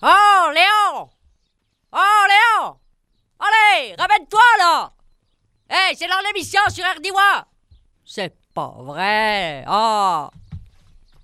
Oh, Léon! Oh, Léon! Allez, ramène-toi, là! Hey, c'est dans l'émission sur RDY! C'est pas vrai! Oh!